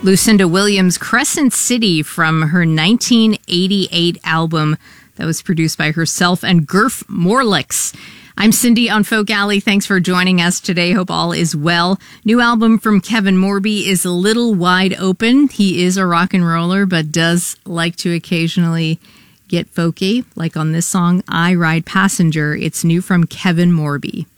Lucinda Williams, Crescent City, from her 1988 album that was produced by herself and Gurf Morlix. I'm Cindy on Folk Alley. Thanks for joining us today. Hope all is well. New album from Kevin Morby is A Little Wide Open. He is a rock and roller, but does like to occasionally get folky, like on this song, I Ride Passenger. It's new from Kevin Morby.